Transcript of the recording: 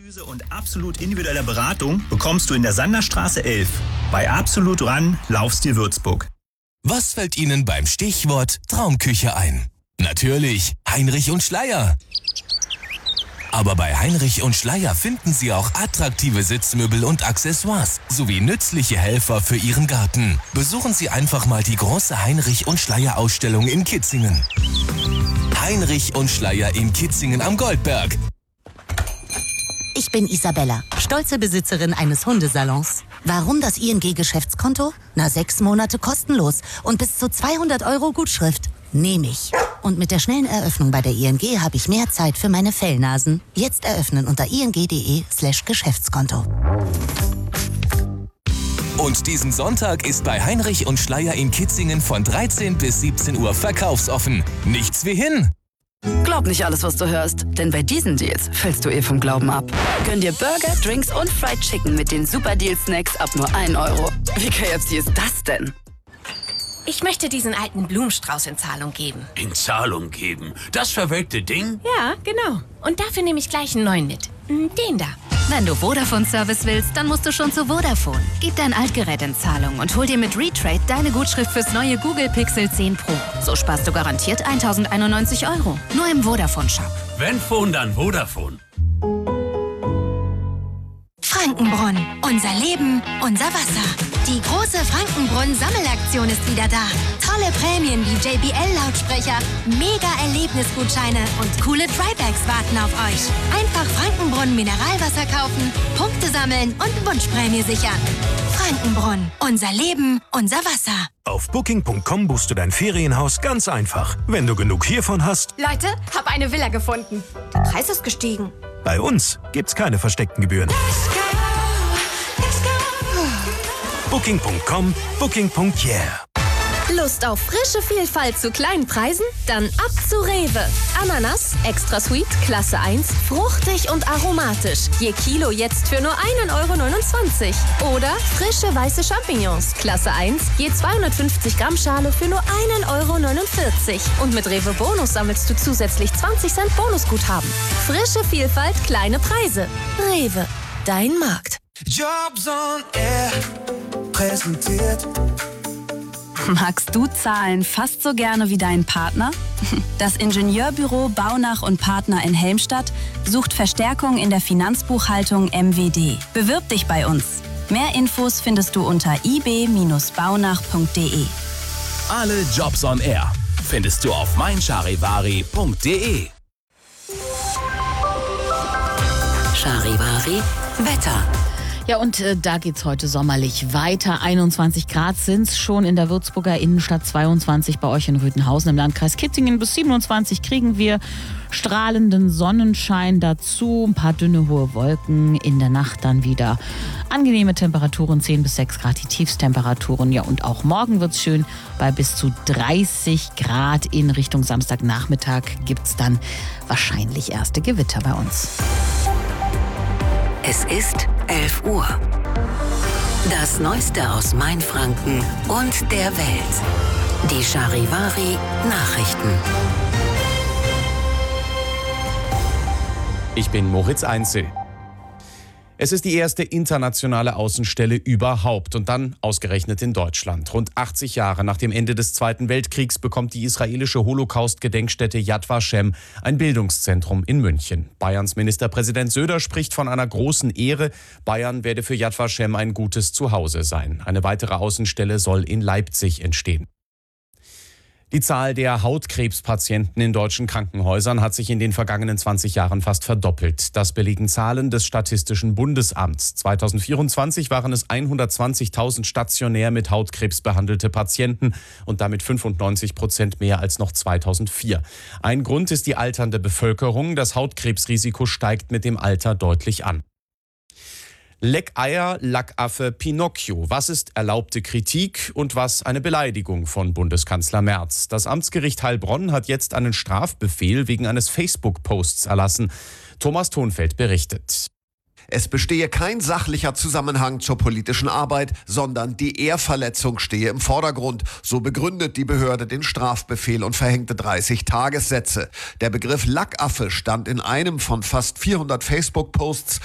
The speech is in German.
Analyse und absolut individuelle Beratung bekommst du in der Sanderstraße 11. Bei Absolut Ran Laufstil Würzburg. Was fällt Ihnen beim Stichwort Traumküche ein? Natürlich Heinrich und Schleyer. Aber bei Heinrich und Schleyer finden Sie auch attraktive Sitzmöbel und Accessoires sowie nützliche Helfer für Ihren Garten. Besuchen Sie einfach mal die große Heinrich und Schleyer Ausstellung in Kitzingen. Heinrich und Schleyer in Kitzingen am Goldberg. Ich bin Isabella, stolze Besitzerin eines Hundesalons. Warum das ING-Geschäftskonto? 6 Monate kostenlos und bis zu 200 € Gutschrift. Nehme ich. Und mit der schnellen Eröffnung bei der ING habe ich mehr Zeit für meine Fellnasen. Jetzt eröffnen unter ing.de/Geschäftskonto. Und diesen Sonntag ist bei Heinrich und Schleyer in Kitzingen von 13 bis 17 Uhr verkaufsoffen. Nichts wie hin! Glaub nicht alles, was du hörst, denn bei diesen Deals fällst du vom Glauben ab. Gönn dir Burger, Drinks und Fried Chicken mit den Super Deal Snacks ab nur 1 €. Wie KFC ist das denn? Ich möchte diesen alten Blumenstrauß in Zahlung geben. In Zahlung geben? Das verwelkte Ding? Ja, genau. Und dafür nehme ich gleich einen neuen mit. Den da. Wenn du Vodafone-Service willst, dann musst du schon zu Vodafone. Gib dein Altgerät in Zahlung und hol dir mit Retrade deine Gutschrift fürs neue Google Pixel 10 Pro. So sparst du garantiert 1.091 €. Nur im Vodafone-Shop. Wenn Phone, dann Vodafone. Frankenbrunn. Unser Leben, unser Wasser. Die große Frankenbrunn-Sammelaktion ist wieder da. Tolle Prämien wie JBL-Lautsprecher, Mega-Erlebnisgutscheine und coole Trybags warten auf euch. Einfach Frankenbrunn Mineralwasser kaufen, Punkte sammeln und Wunschprämie sichern. Frankenbrunn. Unser Leben, unser Wasser. Auf Booking.com buchst du dein Ferienhaus ganz einfach. Wenn du genug hiervon hast... Leute, hab eine Villa gefunden. Der Preis ist gestiegen. Bei uns gibt's keine versteckten Gebühren. Booking.com, Booking.yeah. Lust auf frische Vielfalt zu kleinen Preisen? Dann ab zu Rewe. Ananas, extra sweet, Klasse 1, fruchtig und aromatisch. Je Kilo jetzt für nur 1,29 € Oder frische weiße Champignons, Klasse 1, je 250 Gramm Schale für nur 1,49 € Und mit Rewe Bonus sammelst du zusätzlich 20 Cent Bonusguthaben. Frische Vielfalt, kleine Preise. Rewe, dein Markt. Jobs on Air präsentiert. Magst du Zahlen fast so gerne wie dein Partner? Das Ingenieurbüro Baunach und Partner in Helmstadt sucht Verstärkung in der Finanzbuchhaltung MWD. Bewirb dich bei uns. Mehr Infos findest du unter ib-baunach.de. Alle Jobs on Air findest du auf meincharivari.de. Charivari Wetter. Ja, und da geht's heute sommerlich weiter. 21 Grad sind's schon in der Würzburger Innenstadt, 22 bei euch in Rüthenhausen im Landkreis Kitzingen. Bis 27 kriegen wir strahlenden Sonnenschein dazu, ein paar dünne hohe Wolken. In der Nacht dann wieder angenehme Temperaturen, 10 bis 6 Grad die Tiefstemperaturen. Ja, und auch morgen wird's schön. Bei bis zu 30 Grad in Richtung Samstagnachmittag gibt's dann wahrscheinlich erste Gewitter bei uns. Es ist 11 Uhr. Das Neueste aus Mainfranken und der Welt. Die Charivari Nachrichten. Ich bin Moritz Einzel. Es ist die erste internationale Außenstelle überhaupt und dann ausgerechnet in Deutschland. Rund 80 Jahre nach dem Ende des Zweiten Weltkriegs bekommt die israelische Holocaust-Gedenkstätte Yad Vashem ein Bildungszentrum in München. Bayerns Ministerpräsident Söder spricht von einer großen Ehre. Bayern werde für Yad Vashem ein gutes Zuhause sein. Eine weitere Außenstelle soll in Leipzig entstehen. Die Zahl der Hautkrebspatienten in deutschen Krankenhäusern hat sich in den vergangenen 20 Jahren fast verdoppelt. Das belegen Zahlen des Statistischen Bundesamts. 2024 waren es 120.000 stationär mit Hautkrebs behandelte Patienten und damit 95% mehr als noch 2004. Ein Grund ist die alternde Bevölkerung. Das Hautkrebsrisiko steigt mit dem Alter deutlich an. Leckeier, Lackaffe, Pinocchio. Was ist erlaubte Kritik und was eine Beleidigung von Bundeskanzler Merz? Das Amtsgericht Heilbronn hat jetzt einen Strafbefehl wegen eines Facebook-Posts erlassen. Thomas Thonfeld berichtet. Es bestehe kein sachlicher Zusammenhang zur politischen Arbeit, sondern die Ehrverletzung stehe im Vordergrund. So begründet die Behörde den Strafbefehl und verhängte 30 Tagessätze. Der Begriff Lackaffe stand in einem von fast 400 Facebook-Posts